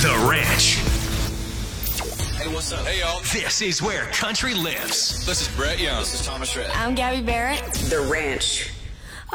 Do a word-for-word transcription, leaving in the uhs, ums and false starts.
The Ranch. Hey, what's up? Hey, y'all. This is where country lives. This is Brett Young. This is Thomas Rhett. I'm Gabby Barrett. The Ranch.